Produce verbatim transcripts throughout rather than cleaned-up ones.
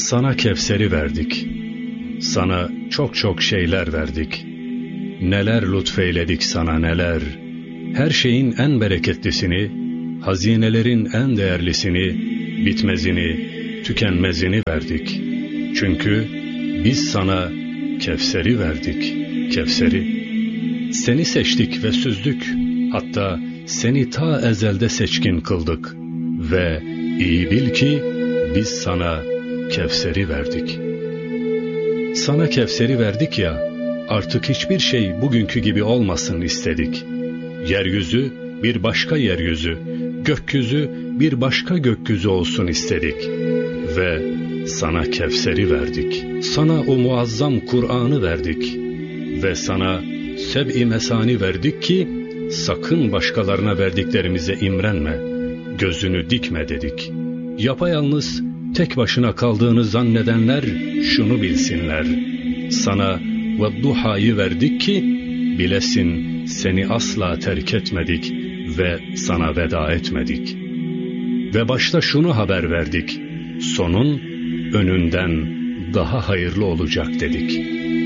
Sana Kevser'i verdik. Sana çok çok şeyler verdik. Neler lütfeyledik sana neler. Her şeyin en bereketlisini, hazinelerin en değerlisini, bitmezini, tükenmezini verdik. Çünkü biz sana Kevser'i verdik, Kevser'i. Seni seçtik ve süzdük, hatta seni ta ezelde seçkin kıldık. Ve iyi bil ki biz sana Kevser'i verdik. Sana Kevser'i verdik ya, artık hiçbir şey bugünkü gibi olmasın istedik. Yeryüzü bir başka yeryüzü, gökyüzü bir başka gökyüzü olsun istedik. Ve sana Kevser'i verdik. Sana o muazzam Kur'an'ı verdik. Ve sana Seb-i Mesani verdik ki, sakın başkalarına verdiklerimize imrenme, gözünü dikme dedik. Yapayalnız tek başına kaldığını zannedenler şunu bilsinler. Sana Vedduha'yı verdik ki, bilesin seni asla terk etmedik ve sana veda etmedik. Ve başta şunu haber verdik, sonun önünden daha hayırlı olacak dedik.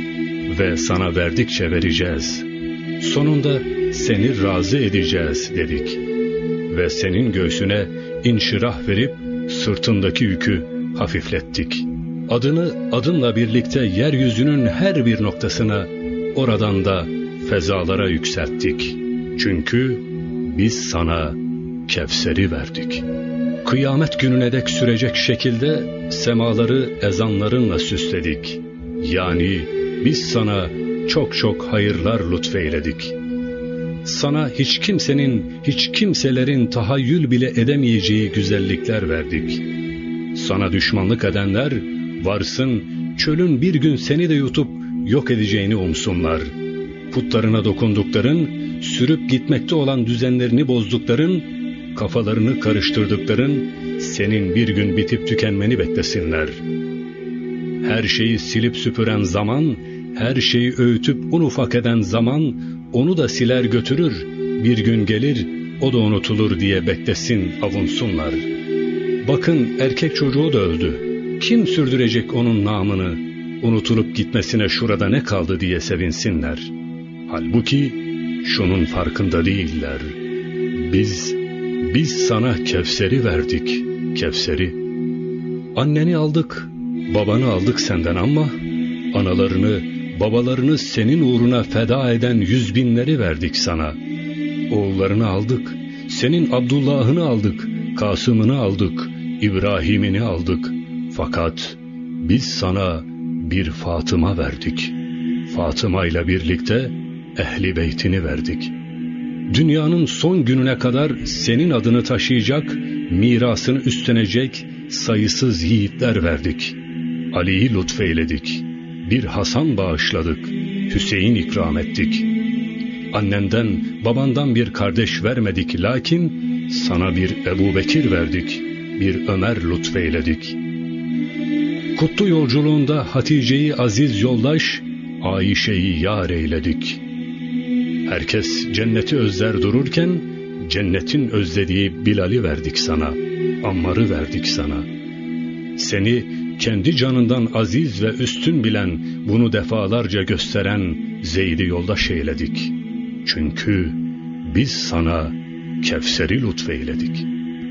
Ve sana verdikçe vereceğiz, sonunda seni razı edeceğiz dedik. Ve senin göğsüne inşirah verip sırtındaki yükü hafiflettik. Adını adınla birlikte yeryüzünün her bir noktasına, oradan da fezalara yükselttik. Çünkü biz sana Kevser'i verdik. Kıyamet gününe dek sürecek şekilde semaları ezanlarınla süsledik. Yani biz sana çok çok hayırlar lütfeyledik. Sana hiç kimsenin, hiç kimselerin tahayyül bile edemeyeceği güzellikler verdik. Sana düşmanlık edenler, varsın çölün bir gün seni de yutup yok edeceğini umsunlar. Putlarına dokundukların, sürüp gitmekte olan düzenlerini bozdukların, kafalarını karıştırdıkların, senin bir gün bitip tükenmeni beklesinler. Her şeyi silip süpüren zaman, her şeyi öğütüp un ufak eden zaman, onu da siler götürür, bir gün gelir, o da unutulur diye beklesin, avunsunlar. Bakın erkek çocuğu da öldü. Kim sürdürecek onun namını, unutulup gitmesine şurada ne kaldı diye sevinsinler. Halbuki şunun farkında değiller. Biz, biz sana Kevser'i verdik, Kevser'i. Anneni aldık, babanı aldık senden ama analarını, babalarını senin uğruna feda eden yüz binleri verdik sana. Oğullarını aldık, senin Abdullah'ını aldık, Kasım'ını aldık, İbrahim'ini aldık. Fakat biz sana bir Fatıma verdik. Fatıma ile birlikte Ehli Beytini verdik. Dünyanın son gününe kadar senin adını taşıyacak, mirasını üstlenecek sayısız yiğitler verdik. Ali'yi lütfeyledik. Bir Hasan bağışladık, Hüseyin ikram ettik. Annenden, babandan bir kardeş vermedik, lakin sana bir Ebu Bekir verdik, bir Ömer lütfeyledik. Kutlu yolculuğunda Hatice'yi aziz yoldaş, Ayşe'yi yar eyledik. Herkes cenneti özler dururken, cennetin özlediği Bilal'i verdik sana, Ammar'ı verdik sana. Seni kendi canından aziz ve üstün bilen, bunu defalarca gösteren Zeyd'i yoldaş eyledik. Çünkü biz sana Kevser'i lütfeyledik.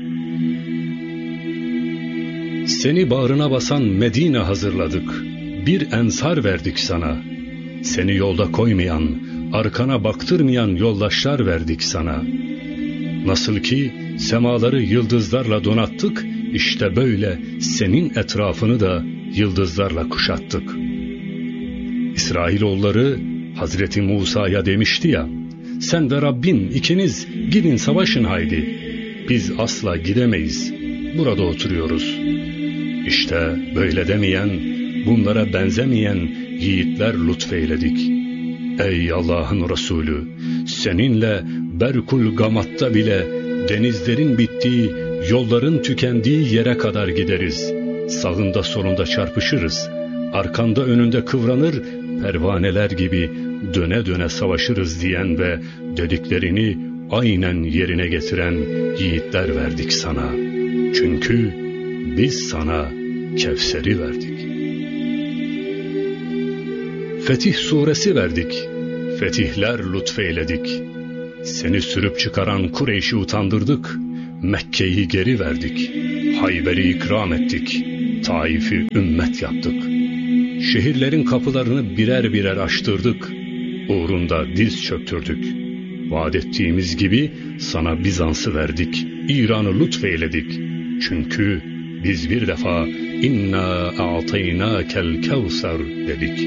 Seni bağrına basan Medine hazırladık. Bir ensar verdik sana. Seni yolda koymayan, arkana baktırmayan yoldaşlar verdik sana. Nasıl ki semaları yıldızlarla donattık, işte böyle senin etrafını da yıldızlarla kuşattık. İsrailoğulları Hazreti Musa'ya demişti ya, sen ve Rabbin ikiniz gidin savaşın haydi. Biz asla gidemeyiz, burada oturuyoruz. İşte böyle demeyen, bunlara benzemeyen yiğitler lütfeyledik. Ey Allah'ın Resulü, seninle Berkul Gamat'ta bile denizlerin bittiği, yolların tükendiği yere kadar gideriz. Sağında solunda çarpışırız, arkanda önünde kıvranır, pervaneler gibi döne döne savaşırız diyen ve dediklerini aynen yerine getiren yiğitler verdik sana. Çünkü biz sana Kevser'i verdik. Fetih suresi verdik, fetihler lütfeyledik. Seni sürüp çıkaran Kureyş'i utandırdık, Mekke'yi geri verdik. Hayber'i ikram ettik, Taif'i ümmet yaptık. Şehirlerin kapılarını birer birer açtırdık, uğrunda diz çöktürdük. Vaat ettiğimiz gibi sana Bizans'ı verdik, İran'ı lütfeyledik. Çünkü biz bir defa inna a'taynakel kevser dedik.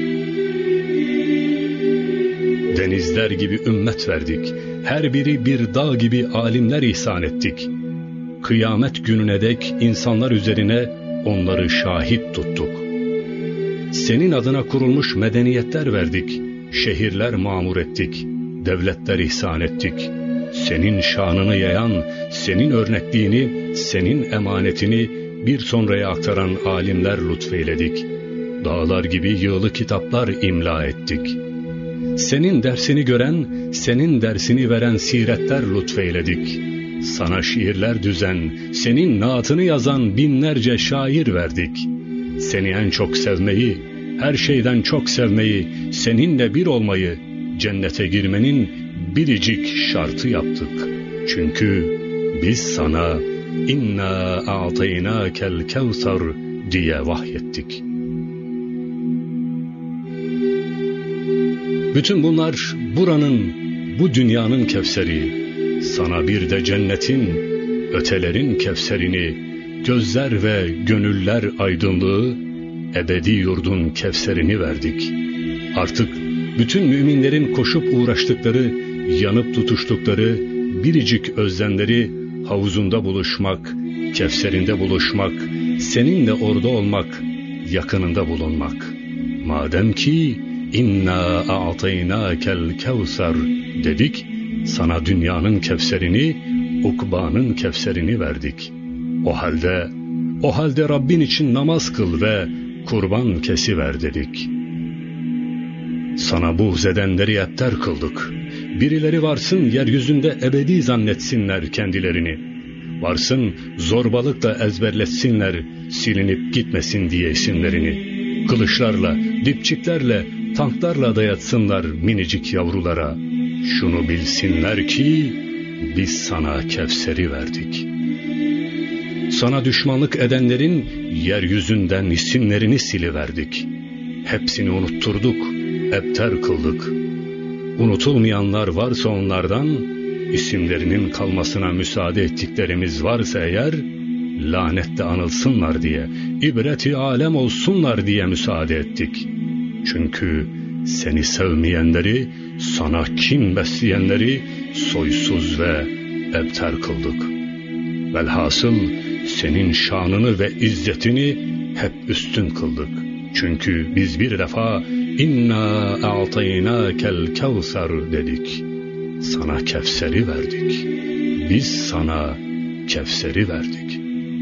Denizler gibi ümmet verdik, her biri bir dağ gibi alimler ihsan ettik. Kıyamet gününe dek insanlar üzerine onları şahit tuttuk. Senin adına kurulmuş medeniyetler verdik, şehirler mamur ettik, devletler ihsan ettik. Senin şanını yayan, senin örnekliğini, senin emanetini bir sonraya aktaran alimler lütfeyledik. Dağlar gibi yığılı kitaplar imla ettik. Senin dersini gören, senin dersini veren siretler lütfeyledik. Sana şiirler düzen, senin naatını yazan binlerce şair verdik. Seni en çok sevmeyi, her şeyden çok sevmeyi, seninle bir olmayı, cennete girmenin biricik şartı yaptık. Çünkü biz sana inna a'taynakel kevser diye vahyettik. Bütün bunlar buranın, bu dünyanın Kevseri, sana bir de cennetin, ötelerin Kevserini, gözler ve gönüller aydınlığı, ebedi yurdun Kevserini verdik. Artık bütün müminlerin koşup uğraştıkları, yanıp tutuştukları, biricik özlemleri havuzunda buluşmak, Kevserinde buluşmak, seninle orada olmak, yakınında bulunmak. Madem ki inna a'taynakel kevser dedik, sana dünyanın Kevserini, ukbanın Kevserini verdik. O halde, o halde Rabbin için namaz kıl ve kurban kesiver dedik. Sana buğz edenleri epter kıldık. Birileri varsın yeryüzünde ebedi zannetsinler kendilerini. Varsın zorbalıkla ezberletsinler, silinip gitmesin diye isimlerini. Kılıçlarla, dipçiklerle, tanklarla dayatsınlar minicik yavrulara. Şunu bilsinler ki biz sana Kevser'i verdik. Sana düşmanlık edenlerin yeryüzünden isimlerini siliverdik. Hepsini unutturduk, epter kıldık. Unutulmayanlar varsa onlardan, isimlerinin kalmasına müsaade ettiklerimiz varsa eğer, lanette anılsınlar diye, ibreti alem olsunlar diye müsaade ettik. Çünkü seni sevmeyenleri, sana kin besleyenleri soysuz ve ebter kıldık. Velhasıl senin şanını ve izzetini hep üstün kıldık. Çünkü biz bir defa inna a'taynakel kevser dedik. Sana Kevser'i verdik. Biz sana Kevser'i verdik.